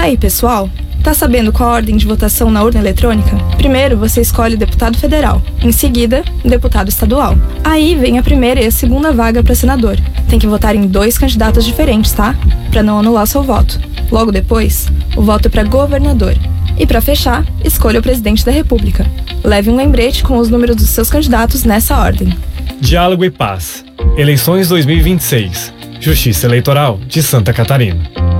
Aí, pessoal, tá sabendo qual a ordem de votação na urna eletrônica? Primeiro, você escolhe o deputado federal. Em seguida, o deputado estadual. Aí vem a primeira e a segunda vaga para senador. Tem que votar em 2 candidatos diferentes, tá? Para não anular seu voto. Logo depois, o voto é para governador. E para fechar, escolha o presidente da República. Leve um lembrete com os números dos seus candidatos nessa ordem. Diálogo e Paz. Eleições 2026. Justiça Eleitoral de Santa Catarina.